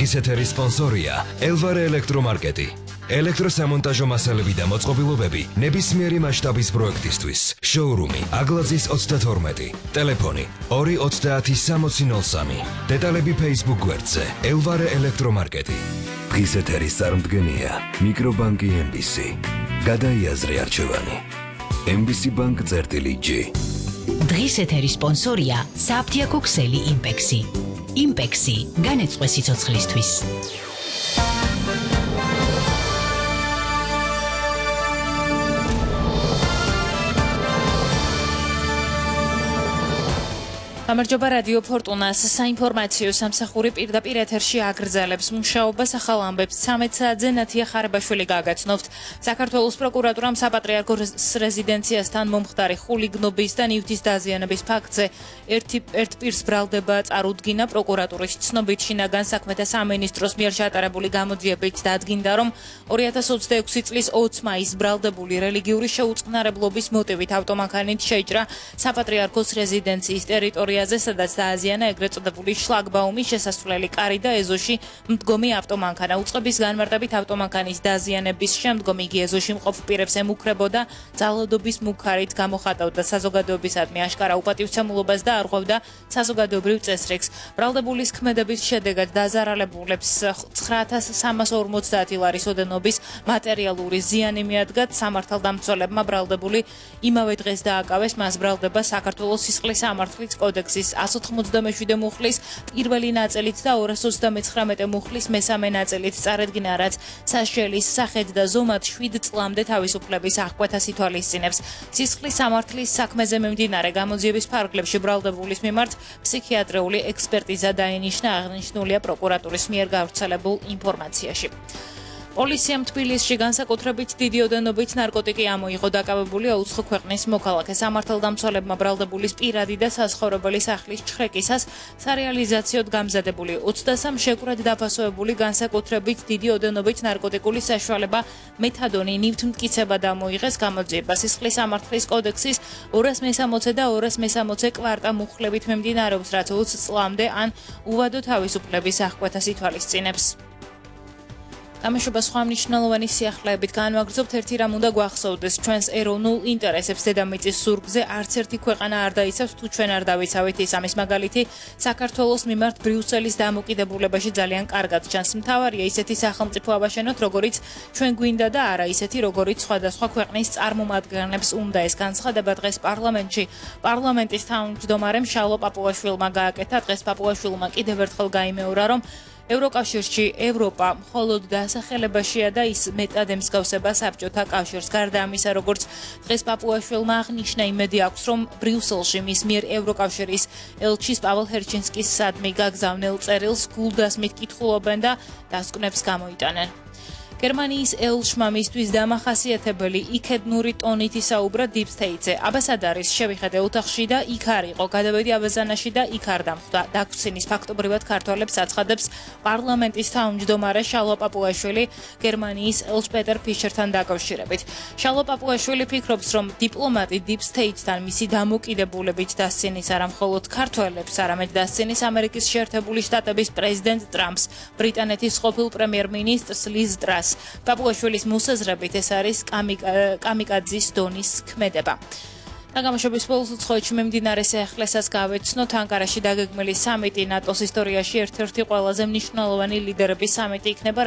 დღის ეთერის სპონსორია ელვარე ელექტრომარკეტი. ელექტროსამონტაჟო მასალები და მოწყობილობები ნებისმიერი მასშტაბის პროექტისთვის. შოურუმი აგლაძის 32. ტელეფონი 2306003. დეტალები Facebook გვერდზე ელვარე ელექტრომარკეტი. დღის ეთერის წარმდგენია მიკრობანკი MBC. გადაიაზრე არჩევანი. MBC Bank წერტილი-G. დღის ეთერის სპონსორია საფთიაქო ქსელი იმპექსი. იმპექსი განეწყვე სიცოცხლისთვის. გამარჯობა რადიო ფორტუნას საინფორმაციო სამსახური პირდაპირ ეთერში აგრძელებს მუშაობას ახალ ამბებს 13 საათზე ნათია ხარებაშვილი გააგაცნობთ. საქართველოს პროკურატურამ საპატრიარქოს რეზიდენციასთან მომხდარი ხულიგნობის და ნივთის დაზიანების ფაქტზე ერთ პირს ბრალდება წარუდგინა. პროკურატურის ცნობით შინაგან საქმეთა სამინისტროს მიერ ჩატარებული გამოძიებით დადგინდა, რომ 2026 წლის 20 მაისს ბრალდებული რელიგიური შეუწყნარებლობის მოტივით ავტომანქანით შეიჭრა საპატრიარქოს რეზიდენციის ტერიტორია, სადაც დააზიანა ეგრეთ წოდებული შლაგბაუმის შესასვლელი კარი და ეზოში მდგომი ავტომანქანა. უწყების განმარტებით ავტომანქანის დაზიანების შემდგომ იგი ეზოში მყოფ პირებს ემუქრებოდა, ძალადობის მუქარით გამოხატავდა საზოგადოებისადმი აშკარა უპატივცემულობას და არღვევდა საზოგადოებრივ წესრიგს. ბრალდებულის ქმედების შედეგად დაზარალებულებს 9350 ლარის ოდენობის მატერიალური ზიანი მიადგა. სამართალდამცველებმა ბრალდებული იმავე დღეს დააკავეს, მას ბრალდება საქართველოს სისხლის სამართლის კოდექსის 197 მუხლის პირველი ნაწილით და 239 მუხლის მესამე ნაწილით წარედგინა, რაც სასჯელის სახედ და ზომად 7 წლამდე თავისუფლების აღკვეთას ითვალისწინებს. სისხლის სამართლის საქმეზე მიმდინარე გამოძიების ფარგლებში ბრალდებულის მიმართ ფსიქიატრიული ექსპერტიზა დაინიშნა, აღნიშნულია პროკურატურის მიერ გავრცელებულ ინფორმაციაში. პოლიციამ თბილისში განსაკუთრებით დიდი ოდენობით ნარკოტიკი ამოიღო. დაკავებულია 20 ქვეყნის მოქალაქე. სამართალდამცველებმა ბრალდებულის პირადი და საცხოვრებელი სახლის ჩხრეკისას სარეალიზაციოდ გამზადებული 23 შეკვრად დაფასოებული განსაკუთრებით დიდი ოდენობით ნარკოტიკული საშუალება მეთადონი ნივთმტკიცება დამოიღეს. გამოძიება სისხლის სამართლის კოდექსის 260 და 260 კვარტა მუხლებით მიმდინარეობს, რაც 20 წლამდე ან უვადო თავისუფლების აღკვეთას ითვალისწინებს. გამეშობა სხვა მნიშვნელოვანი სიახლეებით განვაგრძობთ. ერთი რამ უნდა გვახსოვდეს, ჩვენს ეროვნულ ინტერესებს დედამიწის ზურგზე არც ერთი ქვეყანა არ დაიცავს, თუ ჩვენ არ დავიცავით ის. ამის მაგალითი საქართველოს მიმართ ბრიუსელის დამოკიდებულებაში ძალიან კარგად ჩანს. მთავარია ისეთი სახელმწიფო ავაშენოთ, როგორიც ჩვენ გვინდა და არა ისეთი, როგორიც სხვადასხვა ქვეყნის წარმომადგენლებს უნდა. ეს განცხადება დღეს პარლამენტში პარლამენტის თავმჯდომარემ შალო პაპუაშვილმა გააკეთა. დღეს პაპუაშვილმა კიდევ ერთხელ გაიმეორა, რომ ევროკავშირში ევროპა მხოლოდ დასახელებაშია და ის მეტად ემსგავსება საბჭოთა კავშირს. გარდა ამისა, როგორც დღეს პაპუაშვილმა აღნიშნა, იმედი აქვს, რომ ბრიუსელში მის მიერ ევროკავშირის ელჩის პაվել ჰერჩინსკის სადმი გაგზავნილ წერილს გულდასმით კითხულობენ და დასკვნებს გამოიტანენ. გერმანიის ელჩმა მისთვის დამახასიათებელი იქედნური ტონით ისაუბრა დიპ სტეიტზე. აბასადარის შევიხედე ოთახში და იქ არ იყო. გადავედი აბაზანაში და იქ არ დამხვდა. დაგვცინის ფაქტობრივად ქართველებს აცხადებს პარლამენტის თავმჯდომარე შალო პაპუაშვილი გერმანიის ელჩ პეტერ ფიშერთან დაკავშირებით. შალო პაპუაშვილი ფიქრობს, რომ დიპლომატი დიპ სტეიტთან მისი დამოკიდებულებით დასცინის არა მხოლოდ ქართველებს, არამედ დასცინის ამერიკის შეერთებული შტატების პრეზიდენტ ტრამპს, ბრიტანეთის ყოფილ პრემიერ-მინისტრს ლიz ტრასს. პაპუაშვილის მოსაზრებით ეს არის კამიკაძის დონის ქმედება. დაგამოშობის ბოლოს უცხოეთში მიმდინარე სიახლესაც გავეცნოთ. ანკარაში დაგეგმილი სამიტი ნატოს ისტორიაში ერთ-ერთი ყველაზე მნიშვნელოვანი ლიდერების სამიტი იქნება.